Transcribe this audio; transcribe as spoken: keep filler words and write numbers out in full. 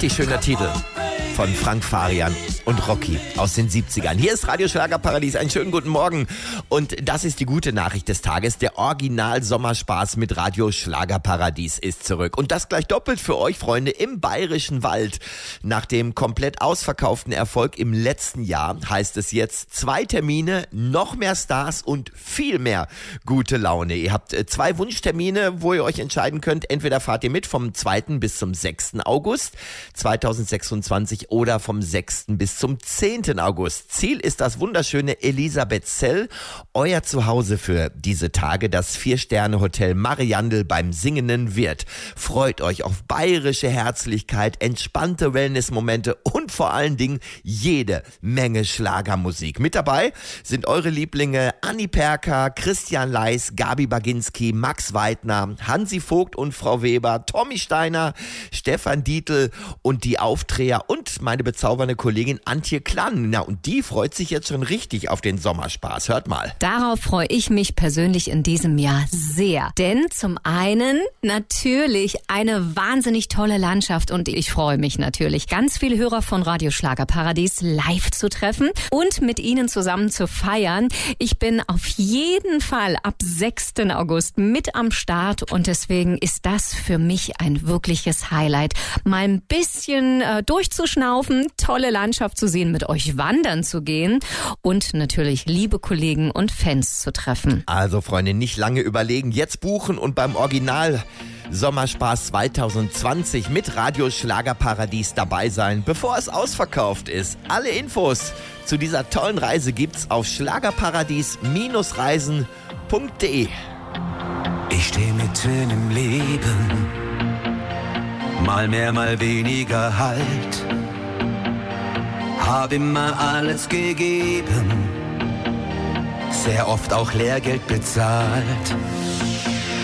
Richtig schöner Titel von Frank Farian und Rocky aus den siebzigern. Hier ist Radio Schlagerparadies. Einen schönen guten Morgen. Und das ist die gute Nachricht des Tages. Der Original-Sommerspaß mit Radio Schlagerparadies ist zurück. Und das gleich doppelt für euch, Freunde, im Bayerischen Wald. Nach dem komplett ausverkauften Erfolg im letzten Jahr heißt es jetzt zwei Termine, noch mehr Stars und viel mehr gute Laune. Ihr habt zwei Wunschtermine, wo ihr euch entscheiden könnt. Entweder fahrt ihr mit vom zweiten bis zum sechsten August zweitausendsechsundzwanzig oder vom sechsten bis zum zehnten August. Ziel ist das wunderschöne Elisabethzell, euer Zuhause für diese Tage, das Vier-Sterne-Hotel Mariandel beim Singenden Wirt. Freut euch auf bayerische Herzlichkeit, entspannte Wellnessmomente und vor allen Dingen jede Menge Schlagermusik. Mit dabei sind eure Lieblinge Anni Perka, Christian Leis, Gabi Baginski, Max Weidner, Hansi Vogt und Frau Weber, Tommy Steiner, Stefan Dietl und die Aufdreher und meine bezaubernde Kollegin Antje Klann. Na, und die freut sich jetzt schon richtig auf den Sommerspaß. Hört mal. Darauf freue ich mich persönlich in diesem Jahr sehr. Denn zum einen natürlich eine wahnsinnig tolle Landschaft und ich freue mich natürlich, ganz viele Hörer von Radio Schlagerparadies live zu treffen und mit ihnen zusammen zu feiern. Ich bin auf jeden Fall ab sechsten August mit am Start und deswegen ist das für mich ein wirkliches Highlight. Mal ein bisschen äh, durchzuschnaufen, tolle Landschaft zu sehen, mit euch wandern zu gehen und natürlich liebe Kollegen und Fans zu treffen. Also Freunde, nicht lange überlegen, jetzt buchen und beim Original Sommerspaß zweitausendzwanzig mit Radio Schlagerparadies dabei sein, bevor es ausverkauft ist. Alle Infos zu dieser tollen Reise gibt's auf schlagerparadies Reisen punkt de. Ich stehe mitten im Leben, mal mehr, mal weniger Halt. Hab immer alles gegeben, sehr oft auch Lehrgeld bezahlt.